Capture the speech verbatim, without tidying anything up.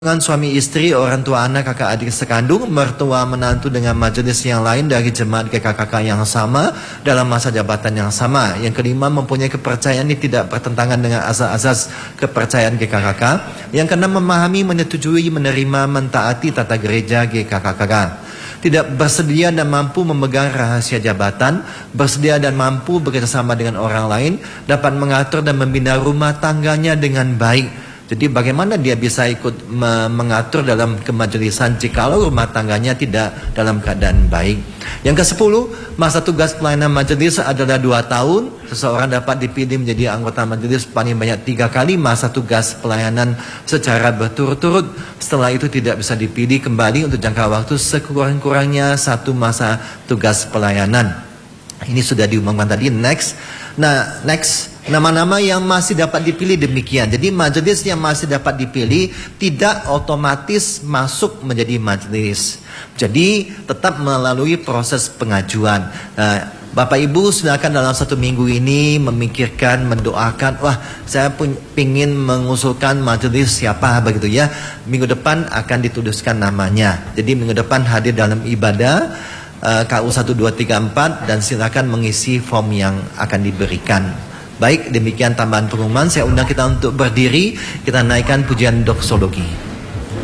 Dengan suami istri, orang tua anak, kakak adik sekandung, mertua menantu dengan majelis yang lain dari jemaat G K K K yang sama dalam masa jabatan yang sama. Yang kelima, mempunyai kepercayaan ini tidak bertentangan dengan asas-asas kepercayaan G K K K. Yang keenam, memahami, menyetujui, menerima, mentaati tata gereja G K K K K. Tidak bersedia dan mampu memegang rahasia jabatan, bersedia dan mampu bekerjasama dengan orang lain, dapat mengatur dan membina rumah tangganya dengan baik. Jadi bagaimana dia bisa ikut mengatur dalam kemajelisan jikalau rumah tangganya tidak dalam keadaan baik. Yang kesepuluh, masa tugas pelayanan majelis adalah dua tahun. Seseorang dapat dipilih menjadi anggota majelis paling banyak tiga kali masa tugas pelayanan secara berturut-turut. Setelah itu tidak bisa dipilih kembali untuk jangka waktu sekurang-kurangnya satu masa tugas pelayanan. Ini sudah diumumkan tadi. Next, nah next. Nama-nama yang masih dapat dipilih demikian. Jadi majelis yang masih dapat dipilih tidak otomatis masuk menjadi majelis. Jadi tetap melalui proses pengajuan. Nah, Bapak Ibu silakan dalam satu minggu ini memikirkan, mendoakan, wah saya pun ingin mengusulkan majelis siapa begitu ya. Minggu depan akan dituliskan namanya. Jadi minggu depan hadir dalam ibadah uh, K U satu dua tiga empat dan silakan mengisi form yang akan diberikan. Baik, demikian tambahan pengumuman. Saya undang kita untuk berdiri. Kita naikkan pujian doksologi.